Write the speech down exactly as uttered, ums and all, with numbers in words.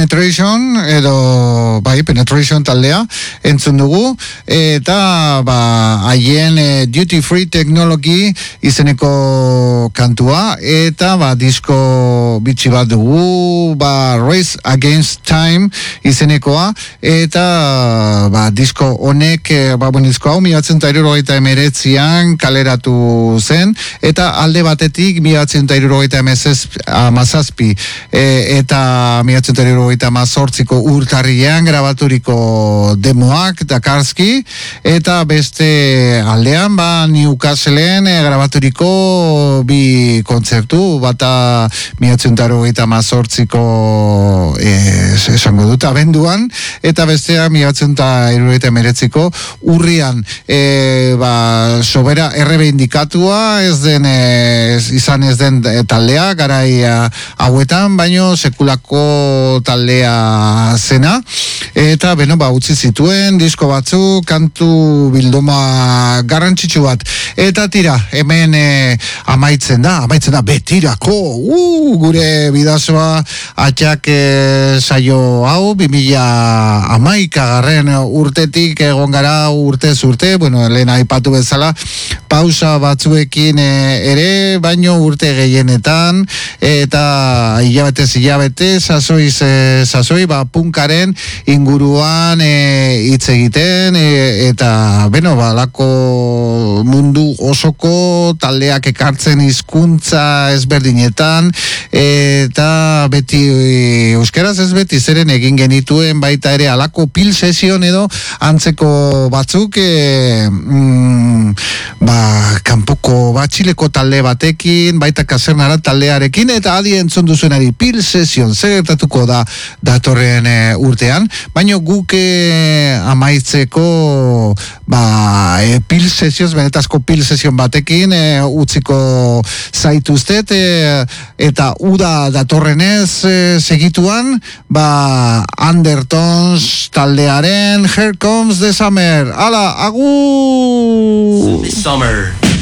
Penetration edo bai Penetration taldea entzun dugu eta ba haien e, Duty Free Technology izeneko kantua eta ba disko bitxi bat dugu ba Race Against Time izenekoa eta ba disko honek ba buen disko hau mila bederatziehun eta hirurogeita hemeretzian kaleratu zen eta alde batetik mila bederatziehun eta hirurogeita hamazazpi e, eta mila bederatziehun eta hirurogeita hemezortziko urtarrilean grabaturiko demoak dakarski eta beste aldean ba Newcastleen e, grabaturiko bi kontzertu bata mila bederatziehun eta hirurogeita hemezortziko e, esango dut abenduan eta bestea mila bederatziehun eta hirurogeita hemeretziko urrian e, ba sobera errebindikatua ez den e, izan ez den e, taldea garai hauetan baino sekulako taldea zena eta beno ba utzi zituen disko batzu kantu bilduma garrantzitsu bat eta tira hemen e, amaitzen da amaitzen da betirako uh, gure bidazoa atxak e, saio hau bi mila hamaika garren urtetik egon gara urte zurte bueno lehen aipatu bezala pausa batzuekin e, ere baino urte gehienetan eta hilabete hilabete sasoi sasoi ba punkaren inguruan hitz e, egiten e, eta beno balako mundu osoko taldeak ekartzen hizkuntza ezberdinetan eta beti euskeraz ez beti zeren egin genituen baita ere alako pil sesion edo antzeko batzuk e, mm, ba kanpoko batxileko talde batekin baita kasernara taldearekin eta adi entzun duzuenari pil sesion gertatuko da datorren e, urtean baino guk e, amaitzeko ba e, pil sesioz benetazko pil sesion batekin e, utziko zaituztet e, eta uda datorrenez e, segituan ba Undertones taldearen Here Comes the Summer ala agur Summer